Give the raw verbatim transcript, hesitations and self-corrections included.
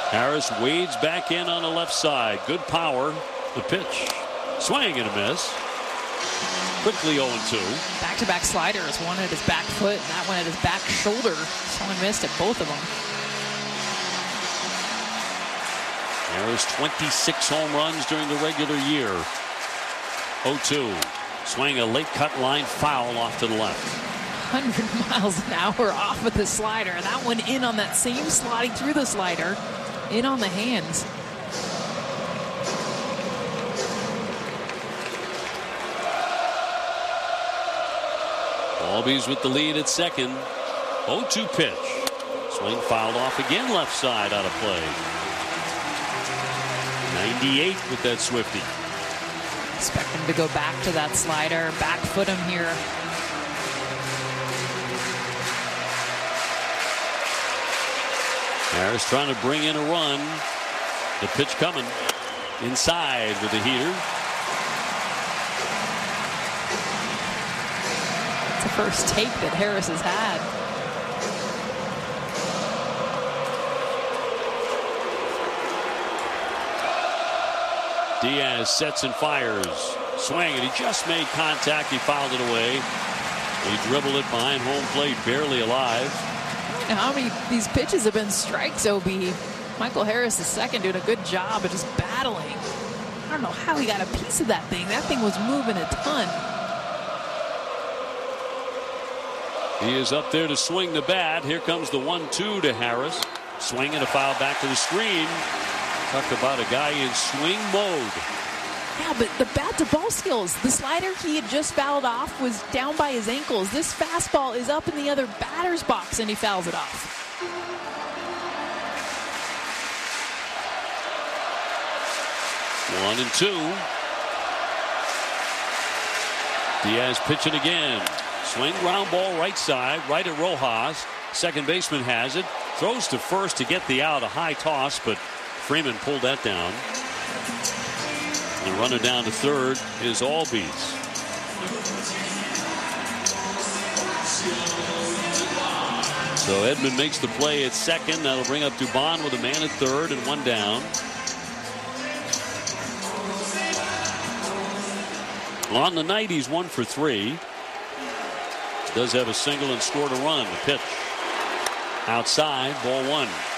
Harris wades back in on the left side. Good power. The pitch. Swing and a miss. Quickly oh two. Back-to-back sliders. One at his back foot and that one at his back shoulder. Someone missed at both of them. Harris twenty-six home runs during the regular year. oh two. Swing a late cut line foul off to the left. one hundred miles an hour off of the slider. That one in on that same sliding through the slider. In on the hands. Albies with the lead at second. oh two pitch. Swing fouled off again left side out of play. ninety-eight with that Swifty. Expect him to go back to that slider. Back foot him here. Harris trying to bring in a run. The pitch coming. Inside with the heater. It's the first take that Harris has had. Diaz sets and fires. Swing, and he just made contact. He fouled it away. He dribbled it behind home plate, barely alive. You know how many these pitches have been strikes, O B? Michael Harris, the second, doing a good job of just battling. I don't know how he got a piece of that thing. That thing was moving a ton. He is up there to swing the bat. Here comes the one two to Harris. Swing and a foul back to the screen. Talk about a guy in swing mode. Yeah, but the bat to ball skills. The slider he had just fouled off was down by his ankles. This fastball is up in the other batter's box and he fouls it off. One and two. Diaz pitching again. Swing, ground ball right side, right at Rojas. Second baseman has it. Throws to first to get the out. A high toss, but Freeman pulled that down. The runner down to third is Albies. So Edman makes the play at second. That'll bring up Dubon with a man at third and one down. On the night, he's one for three. Does have a single and scored a run. The pitch outside, ball one.